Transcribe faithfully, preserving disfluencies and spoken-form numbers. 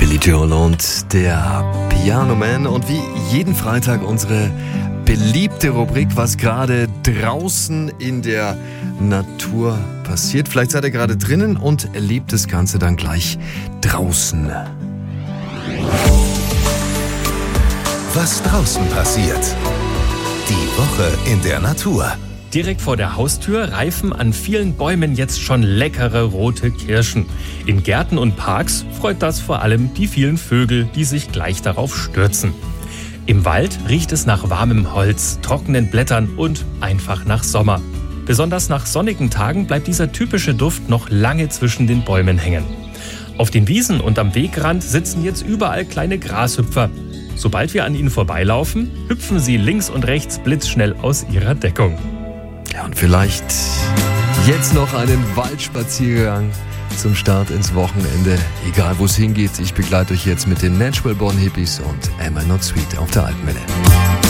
Billy Joel und der Piano Man. Und wie jeden Freitag unsere beliebte Rubrik, was gerade draußen in der Natur passiert. Vielleicht seid ihr gerade drinnen und erlebt das Ganze dann gleich draußen. Was draußen passiert. Die Woche in der Natur. Direkt vor der Haustür reifen an vielen Bäumen jetzt schon leckere rote Kirschen. In Gärten und Parks freut das vor allem die vielen Vögel, die sich gleich darauf stürzen. Im Wald riecht es nach warmem Holz, trockenen Blättern und einfach nach Sommer. Besonders nach sonnigen Tagen bleibt dieser typische Duft noch lange zwischen den Bäumen hängen. Auf den Wiesen und am Wegrand sitzen jetzt überall kleine Grashüpfer. Sobald wir an ihnen vorbeilaufen, hüpfen sie links und rechts blitzschnell aus ihrer Deckung. Ja, und vielleicht jetzt noch einen Waldspaziergang zum Start ins Wochenende. Egal, wo es hingeht, ich begleite euch jetzt mit den Natural Born Hippies und Am I Not Sweet auf der Alpenwelle.